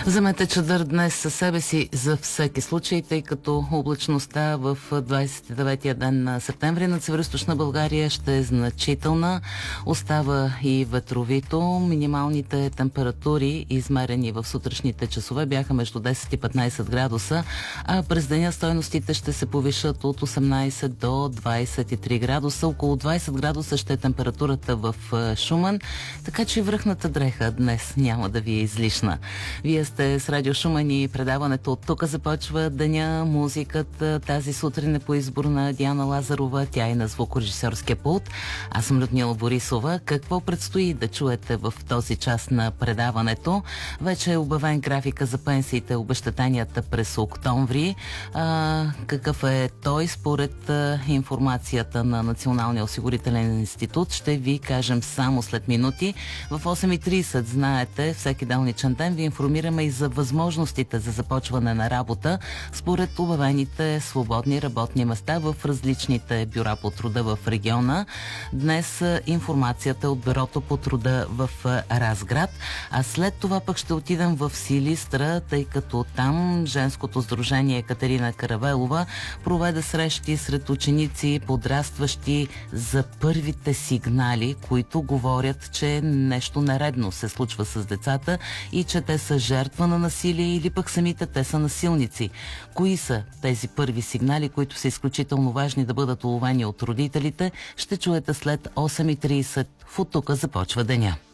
Вземете чадър днес със себе си за всеки случай, тъй като облачността в 29-я ден на септември над Североизточна България ще е значителна. Остава и ветровито. Минималните температури, измерени в сутрешните часове, бяха между 10 и 15 градуса, а през деня стойностите ще се повишат от 18 до 23 градуса. Около 20 градуса ще е температурата в Шумен, така че връхната дреха днес няма да ви е излишна. Вие сте с Радио Шумен и предаването от тук започва деня. Музиката тази сутрин е по избор на Диана Лазарова, тя е на звукорежисьорския пулт. Аз съм Людмила Борисова. Какво предстои да чуете в този час на предаването? Вече е обявен графика за пенсиите, обезщетенията през октомври. Какъв е той според информацията на Националния осигурителен институт? Ще ви кажем само след минути. В 8:30, знаете, всеки делничен ден ви информираме и за възможностите за започване на работа според обявените свободни работни места в различните бюра по труда в региона. Днес информацията от бюрото по труда в Разград, а след това пък ще отидем в Силистра, тъй като там женското сдружение Катерина Каравелова проведе срещи сред ученици, подрастващи за първите сигнали, които говорят, че нещо нередно се случва с децата и че те са жертва на насилие или пък самите те са насилници. Кои са тези първи сигнали, които са изключително важни да бъдат уловени от родителите, ще чуете след 8:30. В От тук започва деня.